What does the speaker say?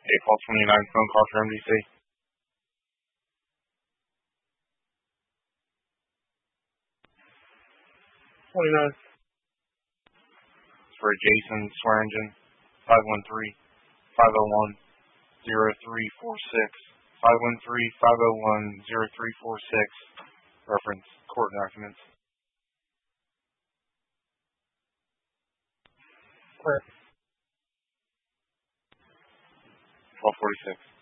April 29th phone call for MDC. 29. It's for Jason Swearingen, 513-501-0346. 513-501-0346. Reference court documents. Correct. 1246.